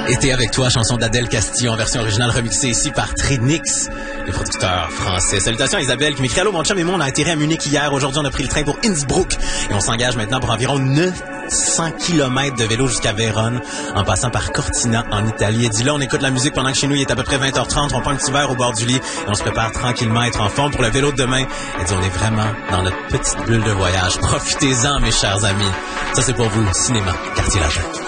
Été avec toi, chanson d'Adèle Castillon, version originale remixée ici par Trinix, le producteur français. Salutations à Isabelle qui m'écrit: allô, mon chum et moi, on a atterri à Munich hier. Aujourd'hui, on a pris le train pour Innsbruck et on s'engage maintenant pour environ 900 km de vélo jusqu'à Vérone, en passant par Cortina en Italie. Et dit là, on écoute la musique pendant que chez nous, il est à peu près 20h30. On prend un petit verre au bord du lit et on se prépare tranquillement à être en forme pour le vélo de demain. Elle dit, on est vraiment dans notre petite bulle de voyage. Profitez-en, mes chers amis. Ça, c'est pour vous, cinéma, Quartier Latin.